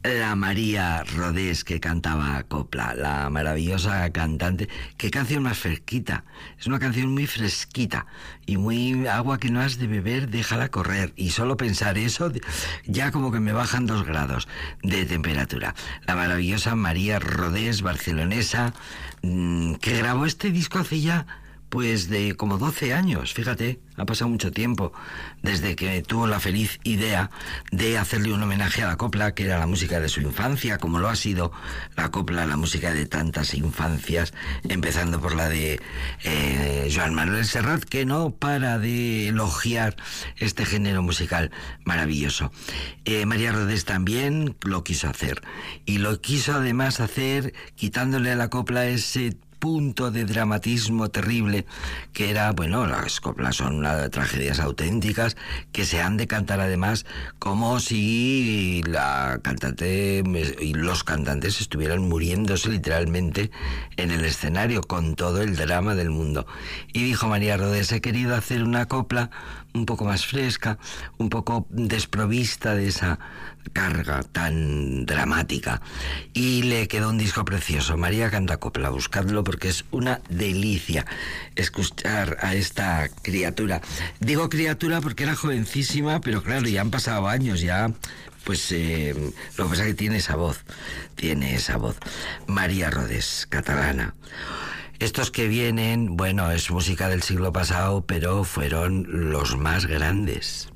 La María Rodés, que cantaba copla, la maravillosa cantante. Qué canción más fresquita. Es una canción muy fresquita y muy agua que no has de beber, déjala correr. Y solo pensar eso, ya como que me bajan 2 grados de temperatura. La maravillosa María Rodés, barcelonesa, que grabó este disco hace ya pues de como 12 años, fíjate, ha pasado mucho tiempo desde que tuvo la feliz idea de hacerle un homenaje a la copla, que era la música de su infancia, como lo ha sido la copla, la música de tantas infancias, empezando por la de Joan Manuel Serrat, que no para de elogiar este género musical maravilloso. María Rodés también lo quiso hacer, y lo quiso además hacer quitándole a la copla ese punto de dramatismo terrible que era, bueno, las coplas son tragedias auténticas que se han de cantar además como si la cantante y los cantantes estuvieran muriéndose literalmente en el escenario con todo el drama del mundo. Y dijo María Rodés: he querido hacer una copla un poco más fresca, un poco desprovista de esa carga tan dramática, y le quedó un disco precioso. María canta copla, buscadlo porque es una delicia escuchar a esta criatura. Digo criatura porque era jovencísima, pero claro, ya han pasado años, ya pues lo que pasa es que tiene esa voz. María Rodés, catalana. Estos que vienen, bueno, es música del siglo pasado, pero fueron los más grandes.